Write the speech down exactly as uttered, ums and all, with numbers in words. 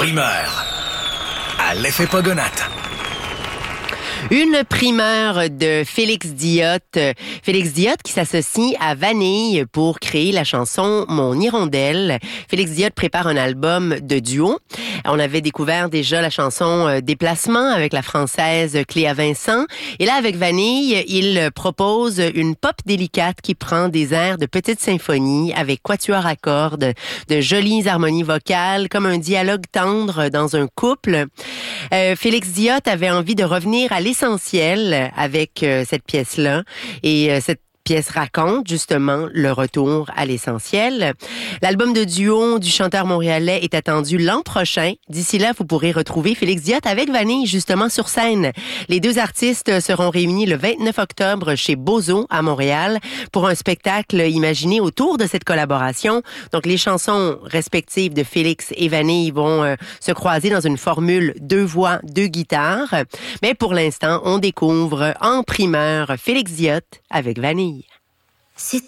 primeur à l'effet Pogonate. Une primeur de Félix Diot. Félix Diot qui s'associe à Vanille pour créer la chanson Mon Hirondelle. Félix Diot prépare un album de duo. On avait découvert déjà la chanson Déplacement avec la française Cléa Vincent. Et là, avec Vanille, il propose une pop délicate qui prend des airs de petite symphonie avec quatuor à cordes, de jolies harmonies vocales, comme un dialogue tendre dans un couple. Euh, Félix Diot avait envie de revenir à l'essentiel avec euh, cette pièce-là. Et euh, cette pièce raconte justement le retour à l'essentiel. L'album de duo du chanteur montréalais est attendu l'an prochain. D'ici là, vous pourrez retrouver Félix Diot avec Vanille justement sur scène. Les deux artistes seront réunis le vingt-neuf octobre chez Bozo à Montréal pour un spectacle imaginé autour de cette collaboration. Donc les chansons respectives de Félix et Vanille vont euh, se croiser dans une formule deux voix, deux guitares. Mais pour l'instant, on découvre en primeur Félix Diot avec Vanille. C'est